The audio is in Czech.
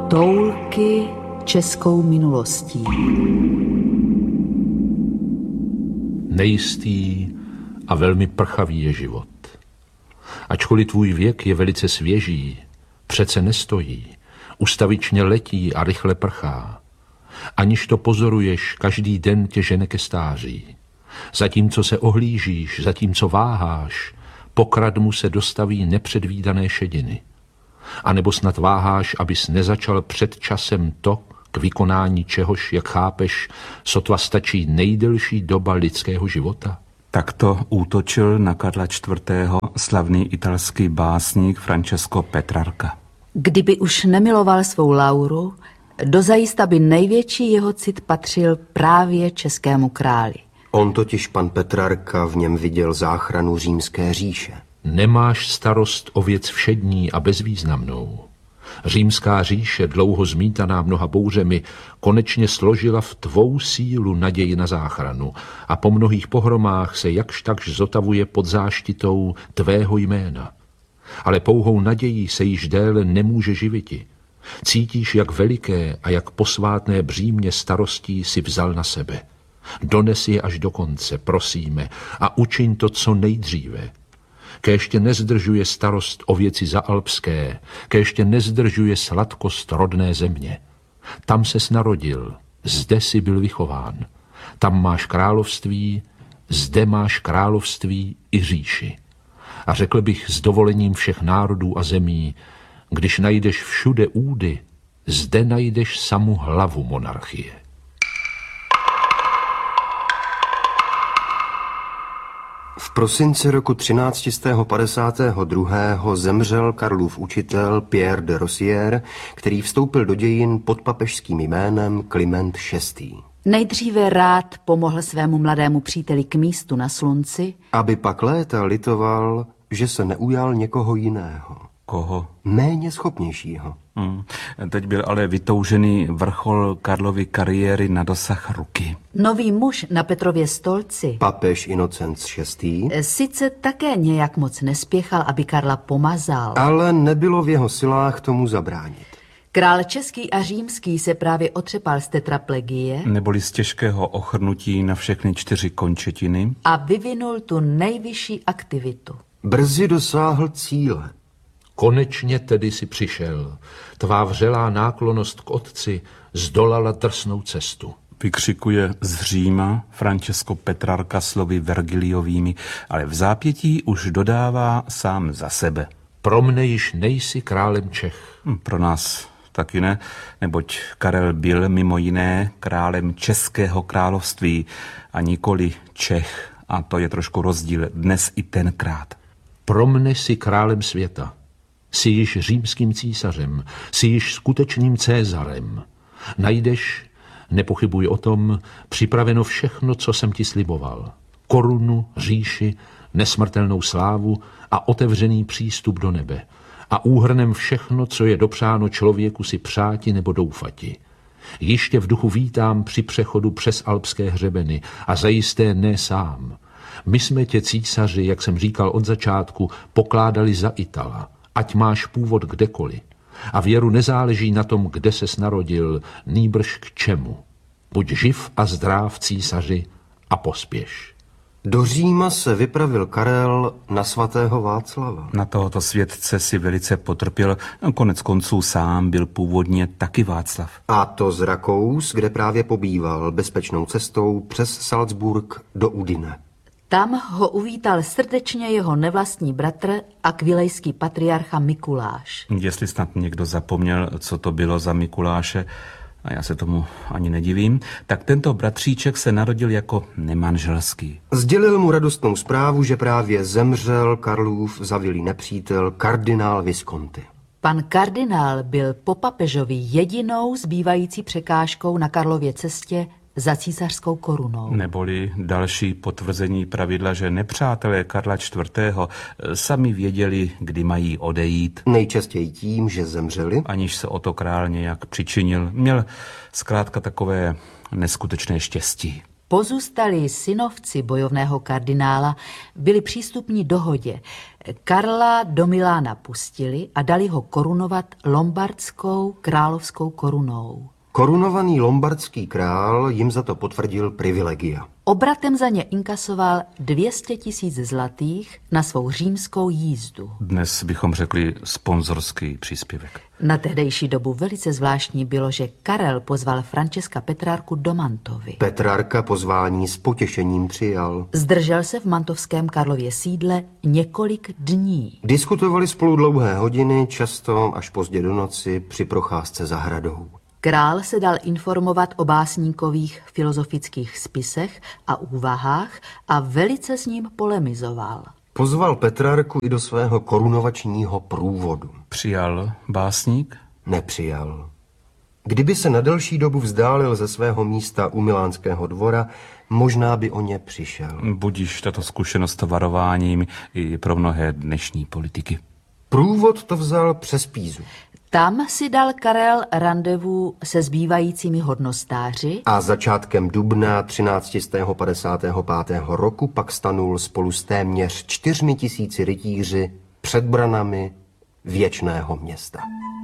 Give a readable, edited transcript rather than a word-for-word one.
Toulky českou minulostí. Nejistý a velmi prchavý je život. Ačkoliv tvůj věk je velice svěží, přece nestojí, ustavičně letí a rychle prchá. Aniž to pozoruješ, každý den tě žene ke stáří. Zatímco se ohlížíš, zatímco váháš, pokradmu se dostaví nepředvídané šediny. A nebo snad váháš, abys nezačal před časem to, k vykonání čehož, jak chápeš, sotva stačí nejdelší doba lidského života? Takto útočil na Karla IV. Slavný italský básník Francesco Petrarca. Kdyby už nemiloval svou Lauru, dozajista by největší jeho cit patřil právě českému králi. On totiž, pan Petrarca, v něm viděl záchranu římské říše. Nemáš starost o věc všední a bezvýznamnou. Římská říše, dlouho zmítaná mnoha bouřemi, konečně složila v tvou sílu naději na záchranu a po mnohých pohromách se jakž takž zotavuje pod záštitou tvého jména. Ale pouhou nadějí se již déle nemůže živiti. Cítíš, jak veliké a jak posvátné břímě starostí si vzal na sebe. Dones je až do konce, prosíme, a učiň to co nejdříve. Kéště nezdržuje starost o věci zaalpské, kéště nezdržuje sladkost rodné země. Tam ses narodil, zde si byl vychován. Tam máš království, zde máš království i říši. A řekl bych s dovolením všech národů a zemí, když najdeš všude údy, zde najdeš samu hlavu monarchie. V prosinci roku 1352. zemřel Karlův učitel Pierre de Rosière, který vstoupil do dějin pod papežským jménem Kliment VI. Nejdříve rád pomohl svému mladému příteli k místu na slunci, aby pak léta litoval, že se neujal někoho jiného. Koho? Méně schopnějšího. Teď byl ale vytoužený vrchol Karlovy kariéry na dosah ruky. Nový muž na Petrově stolci, Papež Inocenc VI. Sice také nějak moc nespěchal, aby Karla pomazal, Ale nebylo v jeho silách tomu zabránit. Král český a římský se právě otřepal z tetraplegie Neboli z těžkého ochrnutí na všechny 4 končetiny. a vyvinul tu nejvyšší aktivitu. Brzy dosáhl cíle. Konečně tedy si přišel. Tvá vřelá náklonnost k otci zdolala drsnou cestu. Vykřikuje z Říma Francesco Petrarca slovy Vergiliovými, ale v zápětí už dodává sám za sebe. Pro mne již nejsi králem Čech. Pro nás taky ne, neboť Karel byl mimo jiné králem Českého království a nikoli Čech. A to je trošku rozdíl dnes i tenkrát. Pro mne si králem světa. Jsi již římským císařem, jsi již skutečným Césarem. Najdeš, nepochybuj o tom, připraveno všechno, co jsem ti sliboval. Korunu, říši, nesmrtelnou slávu a otevřený přístup do nebe. A úhrnem všechno, co je dopřáno člověku si přáti nebo doufati. Již tě v duchu vítám při přechodu přes alpské hřebeny a zajisté ne sám. My jsme tě, císaři, jak jsem říkal od začátku, pokládali za Itala. Ať máš původ kdekoliv. A věru nezáleží na tom, kde ses narodil, nýbrž k čemu. Buď živ a zdrav, císaři, a pospěš. Do Říma se vypravil Karel na svatého Václava. Na tohoto světce si velice potrpěl, konec konců sám byl původně taky Václav. A to z Rakous, kde právě pobýval bezpečnou cestou přes Salzburg do Udine. Tam ho uvítal srdečně jeho nevlastní bratr a kvilejský patriarcha Mikuláš. Jestli snad někdo zapomněl, co to bylo za Mikuláše, a já se tomu ani nedivím, tak tento bratříček se narodil jako nemanželský. Sdělil mu radostnou zprávu, že právě zemřel Karlův zavilý nepřítel kardinál Visconti. Pan kardinál byl po papežovi jedinou zbývající překážkou na Karlově cestě za císařskou korunou. Neboli další potvrzení pravidla, že nepřátelé Karla IV. Sami věděli, kdy mají odejít. Nejčastěji tím, že zemřeli, Aniž se o to král nějak přičinil. Měl zkrátka takové neskutečné štěstí. Pozůstalí synovci bojovného kardinála byli přístupní dohodě. Karla do Milána pustili a dali ho korunovat lombardskou královskou korunou. Korunovaný lombardský král jim za to potvrdil privilegia. Obratem za ně inkasoval 200 000 zlatých na svou římskou jízdu. Dnes bychom řekli sponzorský příspěvek. Na tehdejší dobu velice zvláštní bylo, že Karel pozval Františka Petrarku do Mantovy. Petrarka pozvání s potěšením přijal. Zdržel se v mantovském Karlově sídle několik dní. Diskutovali spolu dlouhé hodiny, často až pozdě do noci při procházce zahradou. Král se dal informovat o básníkových filozofických spisech a úvahách a velice s ním polemizoval. Pozval Petrarku i do svého korunovačního průvodu. Přijal básník? Nepřijal. Kdyby se na delší dobu vzdálil ze svého místa u milánského dvora, možná by o ně přišel. Budíš tato zkušenost varováním i pro mnohé dnešní politiky. Průvod to vzal přes Pízu. Tam si dal Karel randevu se zbývajícími hodnostáři A začátkem dubna 1355. roku pak stanul spolu s téměř 4 000 rytíři před branami věčného města.